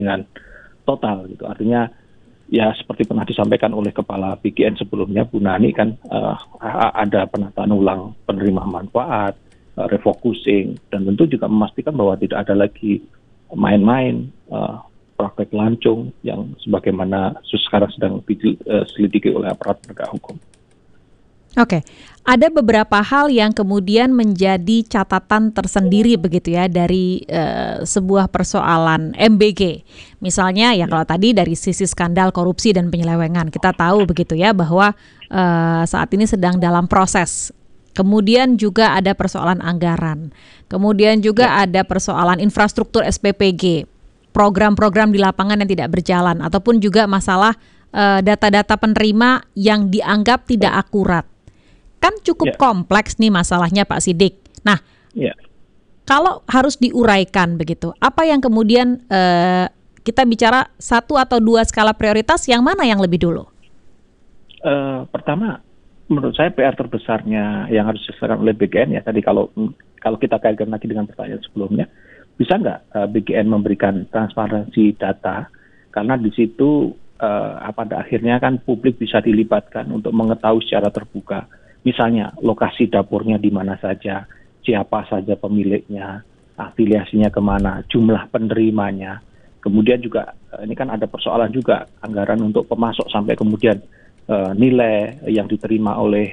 dengan total gitu. Artinya ya seperti pernah disampaikan oleh Kepala BGN sebelumnya, Bu Nani kan ada penataan ulang penerima manfaat, refocusing, dan tentu juga memastikan bahwa tidak ada lagi main-main praktek lancung yang sebagaimana sekarang sedang diselidiki oleh aparat penegak hukum. Oke, ada beberapa hal yang kemudian menjadi catatan tersendiri begitu ya dari sebuah persoalan MBG. Misalnya ya kalau tadi dari sisi skandal korupsi dan penyelewengan, kita tahu begitu ya bahwa saat ini sedang dalam proses. Kemudian juga ada persoalan anggaran, kemudian juga ada persoalan infrastruktur SPPG, program-program di lapangan yang tidak berjalan, ataupun juga masalah data-data penerima yang dianggap tidak akurat. Kan cukup kompleks nih masalahnya Pak Siddiq. Nah, kalau harus diuraikan begitu, apa yang kemudian kita bicara 1 atau 2 skala prioritas, yang mana yang lebih dulu? Pertama, menurut saya PR terbesarnya yang harus diselesaikan oleh BGN ya tadi kalau kita kaitkan lagi dengan pertanyaan sebelumnya, bisa nggak BGN memberikan transparansi data, karena di situ pada akhirnya kan publik bisa dilibatkan untuk mengetahui secara terbuka. Misalnya lokasi dapurnya di mana saja, siapa saja pemiliknya, afiliasinya kemana, jumlah penerimanya. Kemudian juga ini kan ada persoalan juga anggaran untuk pemasok sampai kemudian nilai yang diterima oleh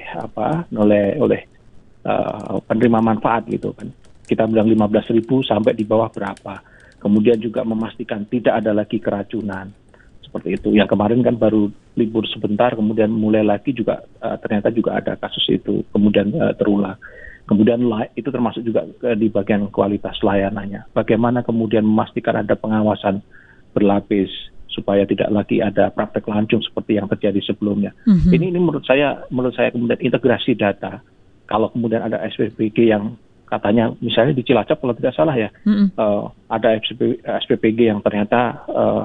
penerima manfaat gitu kan. Kita bilang 15.000 sampai di bawah berapa. Kemudian juga memastikan tidak ada lagi keracunan. Seperti itu. Yang kemarin kan baru libur sebentar, kemudian mulai lagi juga ternyata juga ada kasus itu, kemudian terulang. Kemudian itu termasuk juga di bagian kualitas layanannya. Bagaimana kemudian memastikan ada pengawasan berlapis supaya tidak lagi ada praktek lancung seperti yang terjadi sebelumnya. Ini menurut saya kemudian integrasi data. Kalau kemudian ada SPPG yang katanya misalnya di Cilacap kalau tidak salah ya, ada SPPG yang ternyata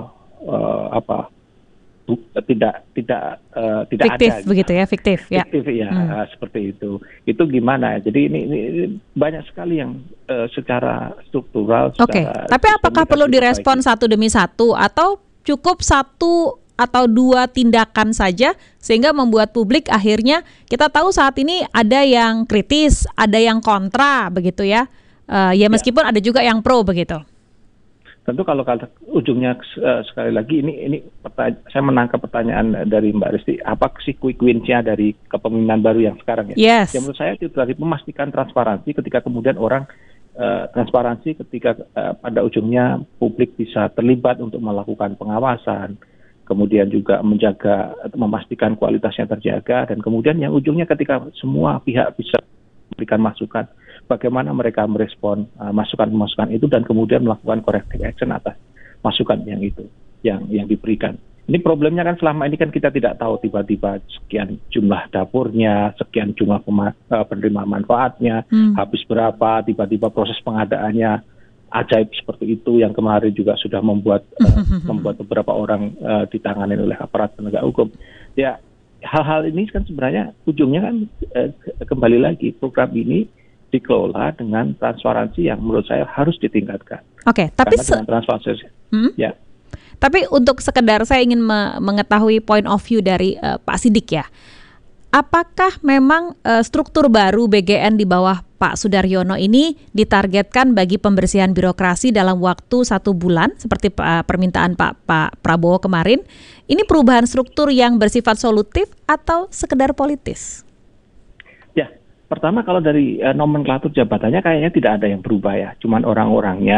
tidak fiktif ada begitu ya, fiktif ya. Seperti itu gimana. Jadi ini banyak sekali yang secara struktural. Oke, tapi apakah perlu direspon satu demi satu atau cukup 1 atau 2 tindakan saja sehingga membuat publik akhirnya, kita tahu saat ini ada yang kritis, ada yang kontra begitu ya. Meskipun ada juga yang pro begitu. Tentu kalau ujungnya sekali lagi ini saya menangkap pertanyaan dari Mbak Risti, apa sih quick wins-nya dari kepemimpinan baru yang sekarang ya? Yes. Ya menurut saya itu tadi memastikan transparansi ketika kemudian orang transparansi ketika pada ujungnya publik bisa terlibat untuk melakukan pengawasan, kemudian juga memastikan kualitasnya terjaga, dan kemudian yang ujungnya ketika semua pihak bisa memberikan masukan, bagaimana mereka merespon masukan-masukan itu dan kemudian melakukan corrective action atas masukan yang diberikan. Ini problemnya kan selama ini kan kita tidak tahu tiba-tiba sekian jumlah dapurnya, sekian jumlah penerima manfaatnya, habis berapa, tiba-tiba proses pengadaannya ajaib seperti itu yang kemarin juga sudah membuat beberapa orang ditangani oleh aparat penegak hukum. Ya, hal-hal ini kan sebenarnya ujungnya kan kembali lagi program ini dikelola dengan transparansi yang menurut saya harus ditingkatkan. Oke, tapi dengan transparansi, ya. Tapi untuk sekedar saya ingin mengetahui point of view dari Pak Siddiq ya. Apakah memang struktur baru BGN di bawah Pak Sudaryono ini ditargetkan bagi pembersihan birokrasi dalam waktu 1 bulan seperti permintaan Pak Prabowo kemarin? Ini perubahan struktur yang bersifat solutif atau sekedar politis? Pertama kalau dari nomenklatur jabatannya kayaknya tidak ada yang berubah ya, cuman orang-orangnya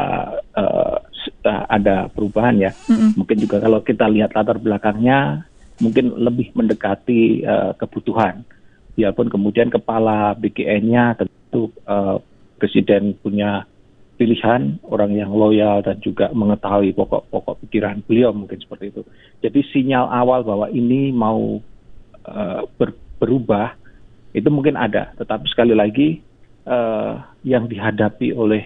ada perubahan ya. Mungkin juga kalau kita lihat latar belakangnya mungkin lebih mendekati kebutuhan. Biarpun kemudian kepala BGN-nya tentu presiden punya pilihan orang yang loyal dan juga mengetahui pokok-pokok pikiran beliau mungkin seperti itu. Jadi sinyal awal bahwa ini mau berubah itu mungkin ada, tetapi sekali lagi yang dihadapi oleh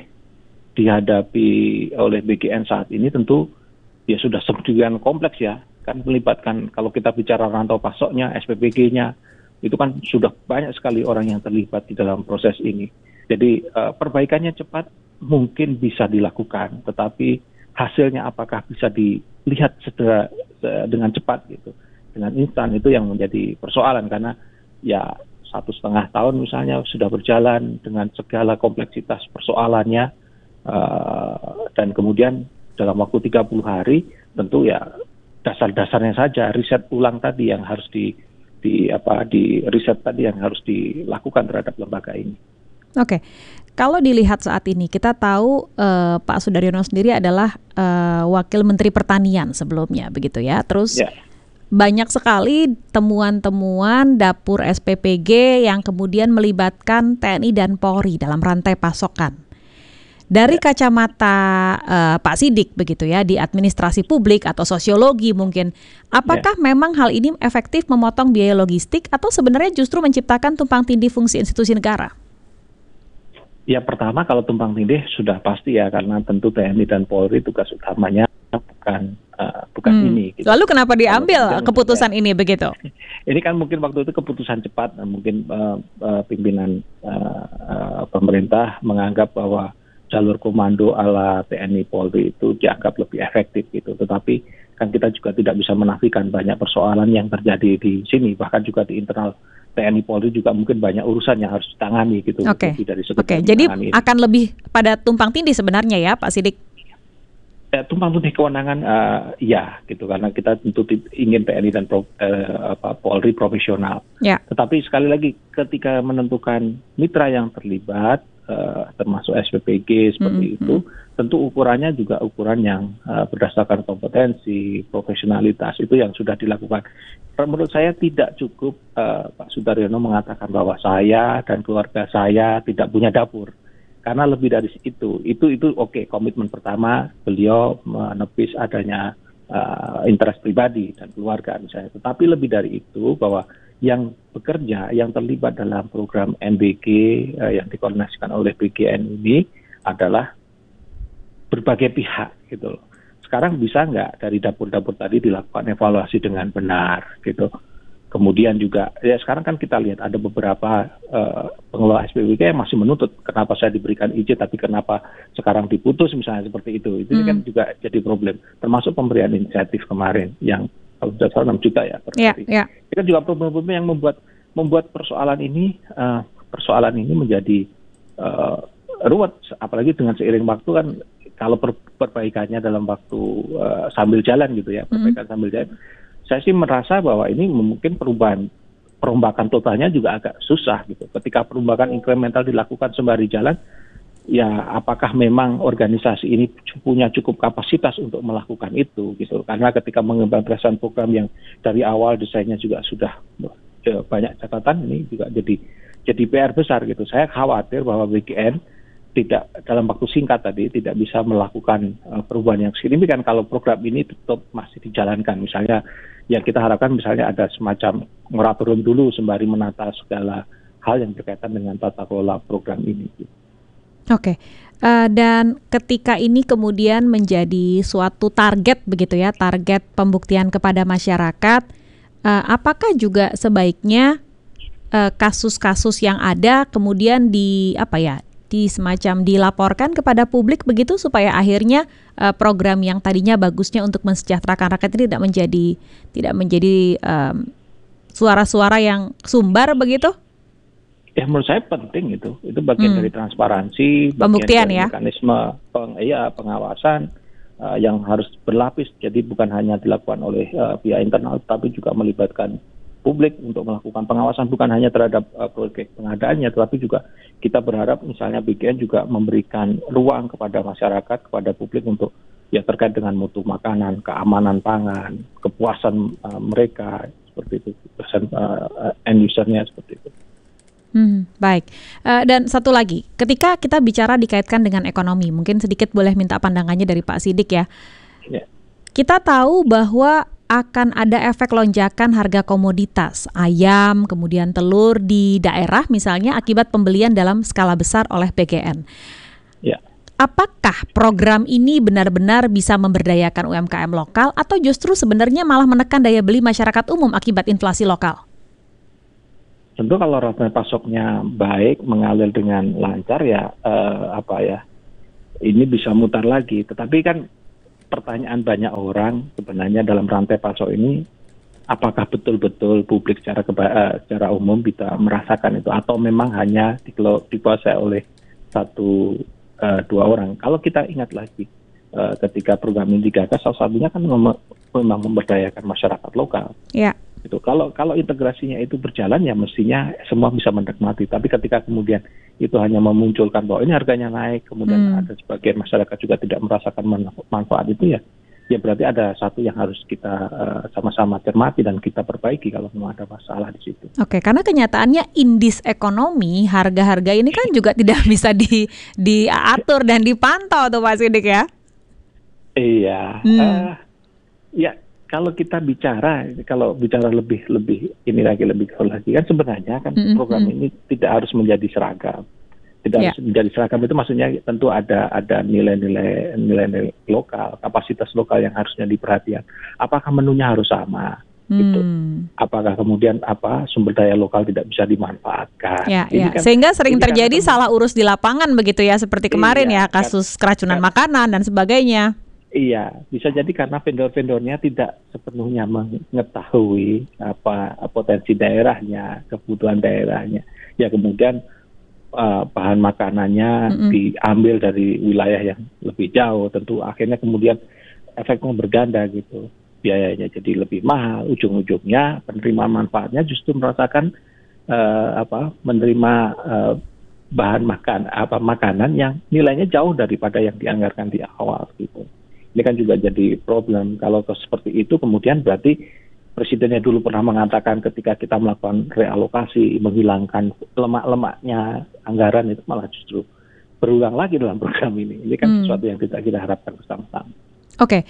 BGN saat ini tentu ya sudah sedemikian kompleks ya, kan melibatkan kalau kita bicara rantau pasoknya, SPPG-nya, itu kan sudah banyak sekali orang yang terlibat di dalam proses ini. Jadi perbaikannya cepat mungkin bisa dilakukan, tetapi hasilnya apakah bisa dilihat dengan cepat gitu, dengan instan, itu yang menjadi persoalan. Karena ya 1,5 tahun misalnya sudah berjalan dengan segala kompleksitas persoalannya, dan kemudian dalam waktu 30 hari tentu ya dasar-dasarnya saja riset ulang tadi yang harus di riset tadi yang harus dilakukan terhadap lembaga ini. Oke, kalau dilihat saat ini kita tahu Pak Sudaryono sendiri adalah Wakil Menteri Pertanian sebelumnya, begitu ya. Terus banyak sekali temuan-temuan dapur SPPG yang kemudian melibatkan TNI dan Polri dalam rantai pasokan. Dari kacamata Pak Siddiq begitu ya, di administrasi publik atau sosiologi mungkin, apakah memang hal ini efektif memotong biaya logistik atau sebenarnya justru menciptakan tumpang tindih fungsi institusi negara? Ya, pertama kalau tumpang tindih sudah pasti ya, karena tentu TNI dan Polri tugas utamanya bukan ini. Gitu. Lalu kenapa diambil keputusan ini begitu? Ini kan mungkin waktu itu keputusan cepat, mungkin pimpinan pemerintah menganggap bahwa jalur komando ala TNI Polri itu dianggap lebih efektif gitu. Tetapi kan kita juga tidak bisa menafikan banyak persoalan yang terjadi di sini, bahkan juga di internal TNI Polri juga mungkin banyak urusan yang harus ditangani gitu. Oke. Jadi akan lebih pada tumpang tindih sebenarnya ya Pak Siddiq? Tumpang tindih kewenangan ya gitu, karena kita tentu ingin TNI dan Polri profesional. Ya. Tetapi sekali lagi ketika menentukan mitra yang terlibat, termasuk SPPG seperti itu, tentu ukurannya juga ukuran yang berdasarkan kompetensi, profesionalitas, itu yang sudah dilakukan. Menurut saya tidak cukup Pak Sudaryono mengatakan bahwa saya dan keluarga saya tidak punya dapur, karena lebih dari itu oke, komitmen pertama beliau menepis adanya interest pribadi dan keluarga misalnya. Tetapi lebih dari itu, bahwa yang bekerja, yang terlibat dalam program MBG yang dikoordinasikan oleh BGN ini adalah berbagai pihak gitu loh. Sekarang bisa nggak dari dapur-dapur tadi dilakukan evaluasi dengan benar gitu. Kemudian juga ya sekarang kan kita lihat ada beberapa pengelola SPBG yang masih menuntut kenapa saya diberikan izin tapi kenapa sekarang diputus misalnya seperti itu. Itu kan juga jadi problem. Termasuk pemberian inisiatif kemarin yang kalau sudah 6 juta ya per hari. Itu juga problem-problem yang membuat persoalan ini menjadi ruwet, apalagi dengan seiring waktu kan. Kalau perbaikannya dalam waktu sambil jalan gitu ya, perbaikan sambil jalan, saya sih merasa bahwa ini mungkin perombakan totalnya juga agak susah gitu. Ketika perombakan inkremental dilakukan sembari jalan, ya apakah memang organisasi ini punya cukup kapasitas untuk melakukan itu gitu? Karena ketika mengembangkan program yang dari awal desainnya juga sudah banyak catatan, ini juga jadi PR besar gitu. Saya khawatir bahwa BGN tidak dalam waktu singkat tadi tidak bisa melakukan perubahan yang signifikan kalau program ini tetap masih dijalankan. Misalnya yang kita harapkan misalnya ada semacam moratorium dulu sembari menata segala hal yang berkaitan dengan tata kelola program ini. Oke. Dan ketika ini kemudian menjadi suatu target begitu ya, target pembuktian kepada masyarakat, apakah juga sebaiknya kasus-kasus yang ada kemudian semacam dilaporkan kepada publik begitu supaya akhirnya program yang tadinya bagusnya untuk mensejahterakan rakyat ini tidak menjadi suara-suara yang sumbar begitu? Ya menurut saya penting itu bagian dari transparansi, pembuktian bagian dari mekanisme pengawasan yang harus berlapis. Jadi bukan hanya dilakukan oleh pihak internal, tapi juga melibatkan publik untuk melakukan pengawasan bukan hanya terhadap proyek pengadaannya, tetapi juga kita berharap misalnya BGN juga memberikan ruang kepada masyarakat, kepada publik untuk ya terkait dengan mutu makanan, keamanan pangan, kepuasan mereka seperti itu, kepuasan end usernya seperti itu. Baik. Dan satu lagi, ketika kita bicara dikaitkan dengan ekonomi, mungkin sedikit boleh minta pandangannya dari Pak Siddiq ya. Kita tahu bahwa akan ada efek lonjakan harga komoditas, ayam, kemudian telur di daerah misalnya akibat pembelian dalam skala besar oleh BGN. Ya. Apakah program ini benar-benar bisa memberdayakan UMKM lokal atau justru sebenarnya malah menekan daya beli masyarakat umum akibat inflasi lokal? Tentu kalau rantai pasoknya baik, mengalir dengan lancar ya ini bisa mutar lagi. Tetapi kan pertanyaan banyak orang sebenarnya dalam rantai pasok ini, apakah betul-betul publik secara umum bisa merasakan itu, atau memang hanya dikuasai oleh dua orang. Kalau kita ingat lagi, ketika program ini digagas, salah satunya kan memang memberdayakan masyarakat lokal. Ya. Itu kalau integrasinya itu berjalan, ya mestinya semua bisa menikmati. Tapi ketika kemudian itu hanya memunculkan bahwa ini harganya naik, kemudian ada sebagian masyarakat juga tidak merasakan manfaat itu, ya berarti ada satu yang harus kita sama-sama cermati dan kita perbaiki kalau mau ada masalah di situ. Oke, karena kenyataannya indeks ekonomi, harga-harga ini kan juga tidak bisa diatur dan dipantau tuh Pak Siddiq ya. Iya, ya kalau kita bicara lebih ini lagi, lebih jauh lagi, kan sebenarnya kan program ini tidak harus menjadi seragam. Harus menjadi seragam itu maksudnya tentu ada nilai-nilai lokal, kapasitas lokal yang harusnya diperhatikan. Apakah menunya harus sama? Gitu. Apakah kemudian sumber daya lokal tidak bisa dimanfaatkan? Kan, sehingga sering terjadi salah urus di lapangan begitu ya, seperti kemarin kasus keracunan makanan dan sebagainya. Iya, bisa jadi karena vendor-vendornya tidak sepenuhnya mengetahui potensi daerahnya, kebutuhan daerahnya. Ya kemudian bahan makanannya diambil dari wilayah yang lebih jauh, tentu akhirnya kemudian efeknya berganda gitu. Biayanya jadi lebih mahal, ujung-ujungnya penerima manfaatnya justru merasakan menerima bahan makanan yang nilainya jauh daripada yang dianggarkan di awal gitu. Ini kan juga jadi problem. Kalau seperti itu kemudian berarti presidennya dulu pernah mengatakan ketika kita melakukan realokasi, menghilangkan lemak-lemaknya anggaran, itu malah justru berulang lagi dalam program ini. Ini kan sesuatu yang kita harapkan bersama-sama. Oke,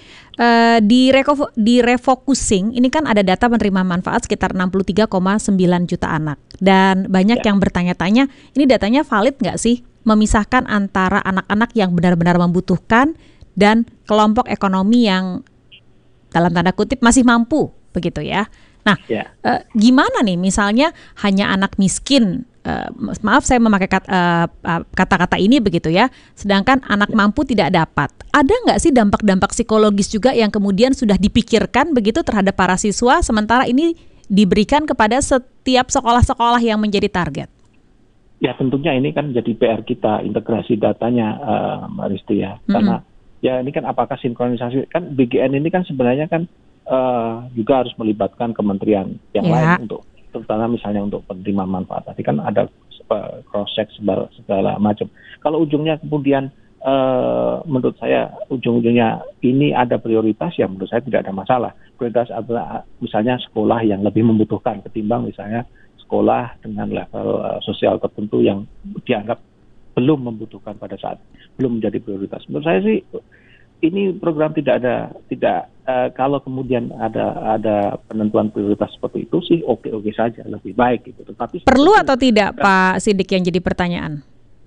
di refocusing ini kan ada data penerima manfaat sekitar 63,9 juta anak. Dan banyak yang bertanya-tanya, ini datanya valid nggak sih? Memisahkan antara anak-anak yang benar-benar membutuhkan dan kelompok ekonomi yang dalam tanda kutip masih mampu, begitu ya. Nah, gimana nih misalnya hanya anak miskin, maaf saya memakai kata-kata ini begitu ya, sedangkan anak mampu tidak dapat. Ada nggak sih dampak-dampak psikologis juga yang kemudian sudah dipikirkan begitu terhadap para siswa, sementara ini diberikan kepada setiap sekolah-sekolah yang menjadi target? Ya tentunya ini kan jadi PR kita, integrasi datanya Mbak Risti ya, karena ya ini kan apakah sinkronisasi, kan BGN ini kan sebenarnya kan juga harus melibatkan kementerian yang lain untuk, terutama misalnya untuk penerima manfaat. Tadi kan ada cross-check segala macam. Kalau ujungnya kemudian menurut saya ujung-ujungnya ini ada prioritas, ya menurut saya tidak ada masalah. Prioritas adalah misalnya sekolah yang lebih membutuhkan ketimbang misalnya sekolah dengan level sosial tertentu yang dianggap belum membutuhkan pada saat belum menjadi prioritas. Menurut saya sih ini program tidak kalau kemudian ada penentuan prioritas seperti itu sih oke saja, lebih baik gitu. Tetapi perlu atau tidak Pak Siddiq yang jadi pertanyaan?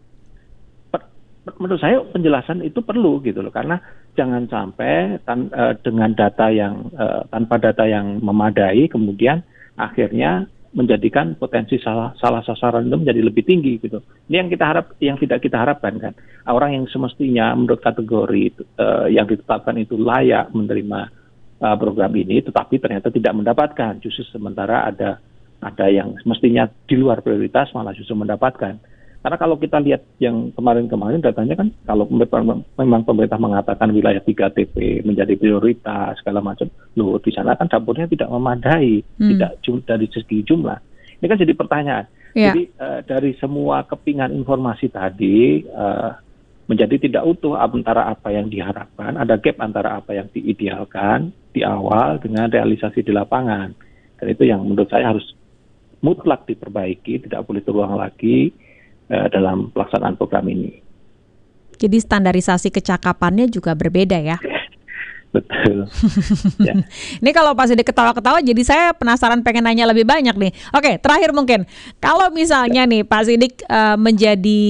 Menurut saya penjelasan itu perlu gitu loh, karena jangan sampai dengan data yang tanpa data yang memadai kemudian akhirnya menjadikan potensi salah sasaran itu menjadi lebih tinggi gitu. Ini yang tidak kita harapkan kan. Orang yang semestinya menurut kategori yang ditetapkan itu layak menerima program ini, tetapi ternyata tidak mendapatkan. Justru sementara ada yang mestinya di luar prioritas malah justru mendapatkan. Karena kalau kita lihat yang kemarin-kemarin datanya kan, kalau memang pemerintah mengatakan wilayah 3TP menjadi prioritas segala macam, loh di sana kan dapurnya tidak memadai, tidak dari segi jumlah. Ini kan jadi pertanyaan. Jadi dari semua kepingan informasi tadi menjadi tidak utuh antara apa yang diharapkan, ada gap antara apa yang diidealkan di awal dengan realisasi di lapangan. Dan itu yang menurut saya harus mutlak diperbaiki, tidak boleh terulang lagi dalam pelaksanaan program ini. Jadi standarisasi kecakapannya juga berbeda ya? Betul. Ya. Ini kalau Pak Siddiq ketawa-ketawa, jadi saya penasaran pengen nanya lebih banyak nih. Oke, terakhir mungkin, kalau misalnya nih Pak Siddiq menjadi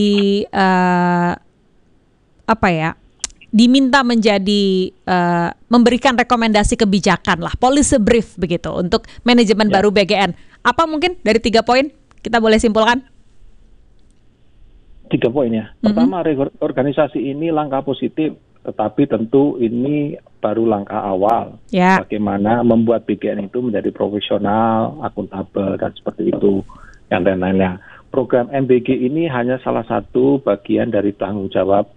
diminta menjadi memberikan rekomendasi kebijakan lah, policy brief begitu untuk manajemen baru BGN. Apa mungkin dari 3 poin kita boleh simpulkan? 3 poin ya. Pertama, organisasi ini langkah positif, tetapi tentu ini baru langkah awal. Bagaimana membuat BGN itu menjadi profesional, akuntabel, dan seperti itu, yang lain-lainnya. Program MBG ini hanya salah satu bagian dari tanggung jawab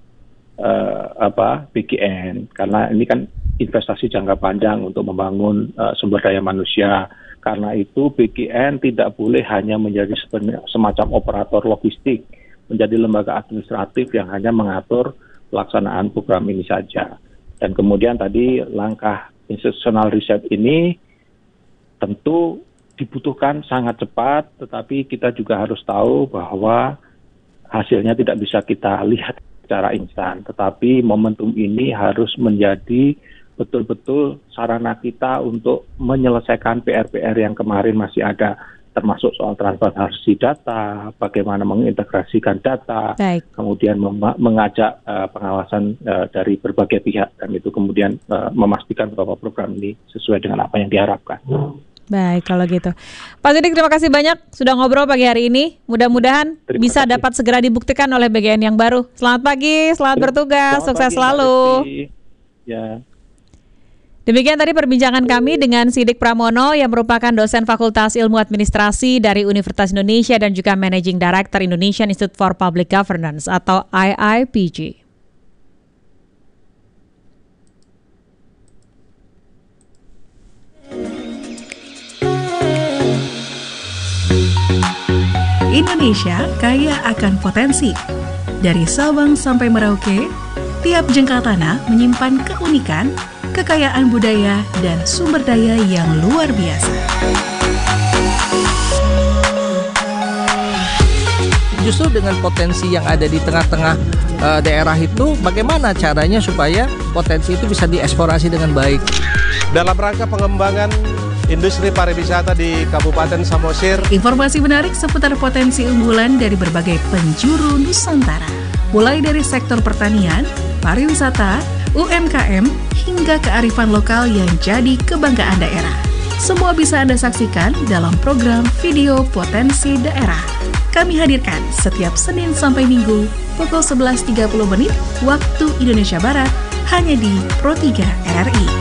BGN, karena ini kan investasi jangka panjang untuk membangun sumber daya manusia. Karena itu BGN tidak boleh hanya menjadi semacam operator logistik, menjadi lembaga administratif yang hanya mengatur pelaksanaan program ini saja. Dan kemudian tadi langkah institutional reset ini tentu dibutuhkan sangat cepat, tetapi kita juga harus tahu bahwa hasilnya tidak bisa kita lihat secara instan. Tetapi momentum ini harus menjadi betul-betul sarana kita untuk menyelesaikan PR-PR yang kemarin masih ada, termasuk soal transparansi data, bagaimana mengintegrasikan data, kemudian mengajak pengawasan dari berbagai pihak, dan itu kemudian memastikan bahwa program ini sesuai dengan apa yang diharapkan. Baik, kalau gitu. Pak Siddiq, terima kasih banyak sudah ngobrol pagi hari ini. Mudah-mudahan bisa dapat segera dibuktikan oleh BGN yang baru. Selamat pagi, selamat bertugas, sukses selalu. Ya. Demikian tadi perbincangan kami dengan Siddiq Pramono yang merupakan dosen Fakultas Ilmu Administrasi dari Universitas Indonesia dan juga Managing Director Indonesian Institute for Public Governance atau IIPG. Indonesia kaya akan potensi. Dari Sabang sampai Merauke, tiap jengkal tanah menyimpan keunikan, kekayaan budaya, dan sumber daya yang luar biasa. Justru dengan potensi yang ada di tengah-tengah daerah itu, bagaimana caranya supaya potensi itu bisa dieksplorasi dengan baik? Dalam rangka pengembangan industri pariwisata di Kabupaten Samosir. Informasi menarik seputar potensi unggulan dari berbagai penjuru Nusantara. Mulai dari sektor pertanian, pariwisata, UMKM, hingga kearifan lokal yang jadi kebanggaan daerah. Semua bisa Anda saksikan dalam program Video Potensi Daerah. Kami hadirkan setiap Senin sampai Minggu pukul 11.30 waktu Indonesia Barat hanya di Pro 3 RRI.